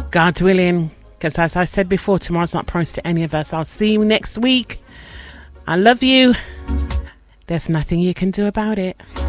God willing, because as I said before, tomorrow's not promised to any of us. I'll see you next week. I love you. There's nothing you can do about it.